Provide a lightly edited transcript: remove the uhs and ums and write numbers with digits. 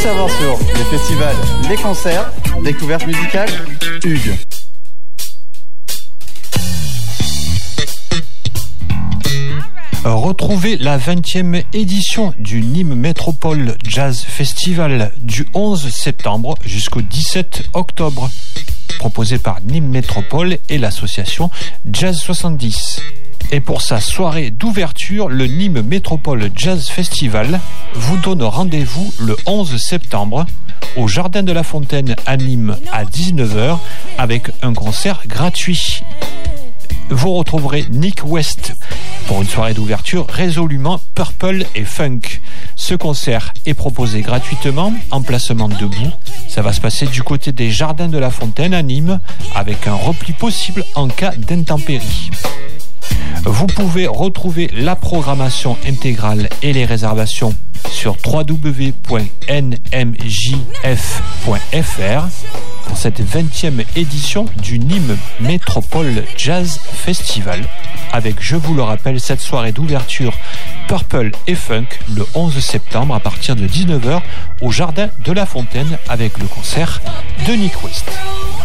savoir sur les festivals, les concerts, découvertes musicales, Hugues. Retrouvez la 20e édition du Nîmes Métropole Jazz Festival du 11 septembre jusqu'au 17 octobre, proposé par Nîmes Métropole et l'association Jazz 70. Et pour sa soirée d'ouverture, le Nîmes Métropole Jazz Festival vous donne rendez-vous le 11 septembre au Jardin de la Fontaine à Nîmes à 19h avec un concert gratuit. Vous retrouverez Nick West pour une soirée d'ouverture résolument purple et funk. Ce concert est proposé gratuitement en placement debout. Ça va se passer du côté des Jardins de la Fontaine à Nîmes avec un repli possible en cas d'intempéries. Vous pouvez retrouver la programmation intégrale et les réservations sur www.nmjf.fr pour cette 20e édition du Nîmes Métropole Jazz Festival avec, je vous le rappelle, cette soirée d'ouverture Purple et Funk le 11 septembre à partir de 19h au Jardin de la Fontaine avec le concert de Nick West.